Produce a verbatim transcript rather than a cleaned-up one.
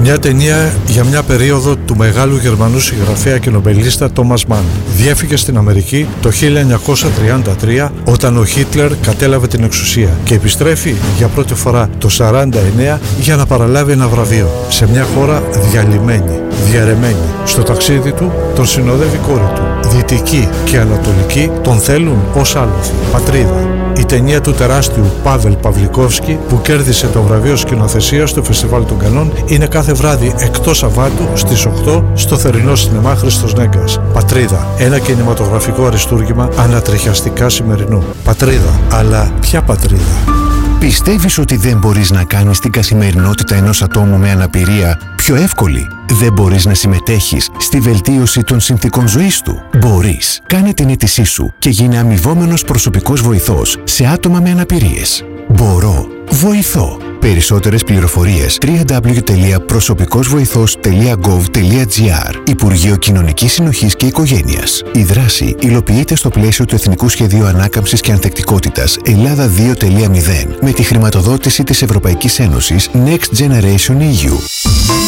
Μια ταινία για μια περίοδο του μεγάλου Γερμανού συγγραφέα και νομπελίστα Τόμας Μαν. Διέφυγε στην Αμερική το χίλια εννιακόσια τριάντα τρία όταν ο Χίτλερ κατέλαβε την εξουσία και επιστρέφει για πρώτη φορά το σαράντα εννέα για να παραλάβει ένα βραβείο σε μια χώρα διαλυμένη, διαρρεμένη. Στο ταξίδι του τον συνοδεύει η κόρη του. Δυτική και Ανατολική τον θέλουν ως άλοθη. Πατρίδα. Η ταινία του τεράστιου Πάβελ Παυλικόφσκι που κέρδισε το βραβείο σκηνοθεσίας στο Φεστιβάλ των Κανών είναι κάθε βράδυ εκτός Σαββάτου στις οκτώ στο θερινό σινεμά Χριστός Νέγκας. Πατρίδα. Ένα κινηματογραφικό αριστούργημα ανατριχιαστικά σημερινού. Πατρίδα. Αλλά ποια πατρίδα? Πιστεύεις ότι δεν μπορείς να κάνεις την καθημερινότητα ενός ατόμου με αναπηρία πιο εύκολη? Δεν μπορείς να συμμετέχεις στη βελτίωση των συνθήκων ζωής του? Μπορείς. Κάνε την αίτησή σου και γίνε αμοιβόμενος προσωπικός βοηθός σε άτομα με αναπηρίες. Μπορώ. Βοηθώ. Περισσότερες πληροφορίες double-u double-u double-u τελεία προσωπικόσβοηθός τελεία gov τελεία gr. Υπουργείο Κοινωνικής Συνοχής και Οικογένειας. Η δράση υλοποιείται στο πλαίσιο του Εθνικού Σχεδίου Ανάκαμψης και Ανθεκτικότητας Ελλάδα δύο τελεία μηδέν με τη χρηματοδότηση της Ευρωπαϊκής Ένωσης Next Generation ι γιου.